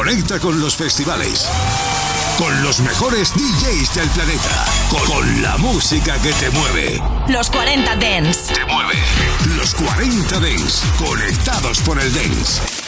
Conecta con los festivales, con los mejores DJs del planeta, con la música que te mueve. Los 40 Dance. Te mueve. Los 40 Dance. Conectados por el Dance.